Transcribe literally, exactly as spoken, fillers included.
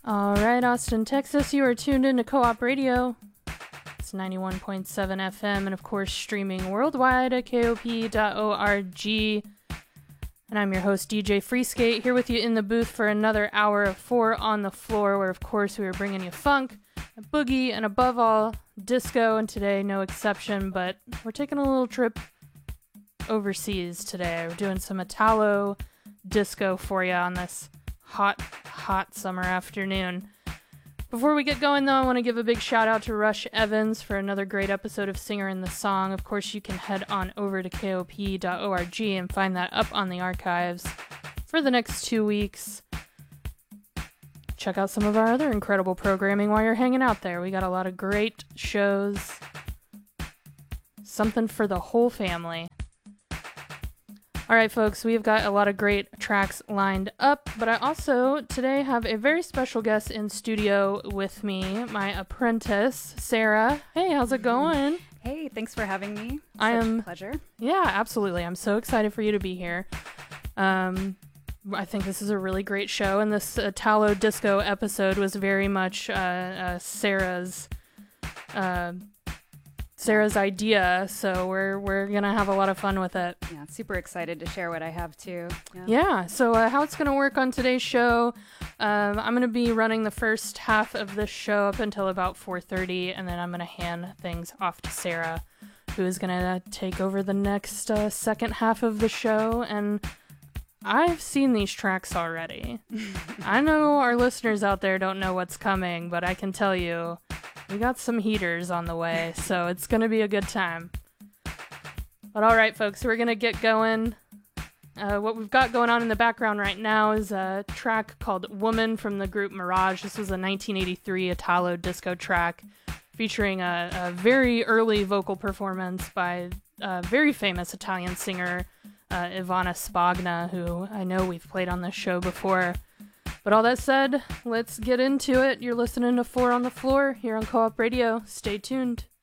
All right, Austin, Texas, you are tuned into Co-op Radio. It's ninety-one point seven F M and, of course, streaming worldwide at K O P dot org. And I'm your host, D J Freeskate, here with you in the booth for another hour of Four on the Floor, where, of course, we are bringing you funk, a boogie, and above all, disco, and today, no exception, but we're taking a little trip overseas today. We're doing some Italo disco for you on this hot, hot summer afternoon. Before we get going, though, I want to give a big shout out to Rush Evans for another great episode of Singer in the Song. Of course, you can head on over to K O P dot org and find that up on the archives for the next two weeks. Check out some of our other incredible programming while you're hanging out there. We got a lot of great shows. Something for the whole family. Alright folks, we've got a lot of great tracks lined up, but I also today have a very special guest in studio with me, my apprentice, Sarah. Hey, how's it going? Hey, thanks for having me. Such I am, a pleasure. Yeah, absolutely. I'm so excited for you to be here. Um, I think this is a really great show, and this Italo Disco episode was very much uh, uh, Sarah's... Uh, Sarah's idea, so we're we're gonna have a lot of fun with it. Yeah, super excited to share what I have too. Yeah, yeah so uh, how it's gonna work on today's show, um, I'm gonna be running the first half of this show up until about four thirty, and then I'm gonna hand things off to Sarah, who is gonna take over the next uh, second half of the show. And I've seen these tracks already. I know our listeners out there don't know what's coming, but I can tell you, we got some heaters on the way, so it's going to be a good time. But all right, folks, we're going to get going. Uh, what we've got going on in the background right now is a track called Woman from the group Mirage. This was a nineteen eighty-three Italo disco track featuring a, a very early vocal performance by a very famous Italian singer, uh, Ivana Spagna, who I know we've played on this show before. But all that said, let's get into it. You're listening to Four on the Floor here on Co-op Radio. Stay tuned.